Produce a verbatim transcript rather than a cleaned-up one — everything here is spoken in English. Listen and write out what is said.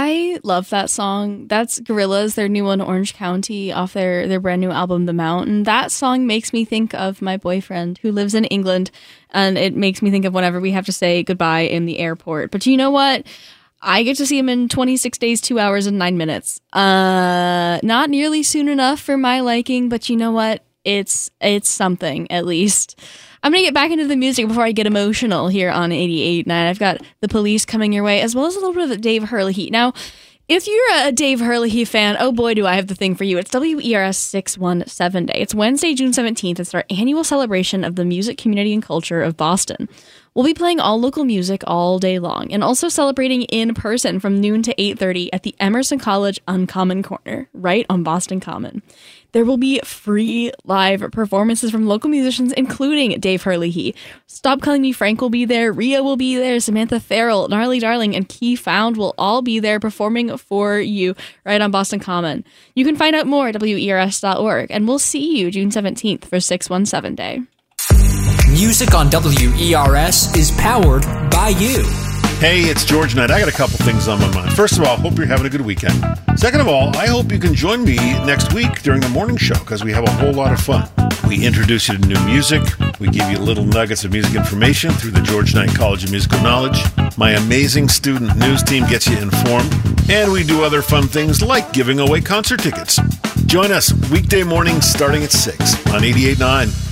I love that song. That's Gorillaz, their new one, Orange County, off their, their brand new album, The Mountain. That song makes me think of my boyfriend who lives in England, and it makes me think of whenever we have to say goodbye in the airport. But you know what? I get to see him in twenty-six days, two hours, and nine minutes. Uh, not nearly soon enough for my liking, but you know what? It's it's something, at least. I'm going to get back into the music before I get emotional here on eighty-eight point nine. I've got The Police coming your way, as well as a little bit of Dave Hurley. Now, if you're a Dave Hurley fan, oh boy, do I have the thing for you. It's W E R S six one seven Day. It's Wednesday, June seventeenth. It's our annual celebration of the music community and culture of Boston. We'll be playing all local music all day long, and also celebrating in person from noon to eight thirty at the Emerson College Uncommon Corner, right on Boston Common. There will be free live performances from local musicians, including Dave Hurley. Stop Calling Me Frank will be there, Rhea will be there, Samantha Farrell, Gnarly Darling, and Key Found will all be there performing for you right on Boston Common. You can find out more at W E R S dot org, and we'll see you June seventeenth for six one seven Day. Music on W E R S is powered by you. Hey, it's George Knight. I got a couple things on my mind. First of all, hope you're having a good weekend. Second of all, I hope you can join me next week during the morning show, because we have a whole lot of fun. We introduce you to new music. We give you little nuggets of music information through the George Knight College of Musical Knowledge. My amazing student news team gets you informed. And we do other fun things like giving away concert tickets. Join us weekday mornings starting at six on eighty-eight point nine.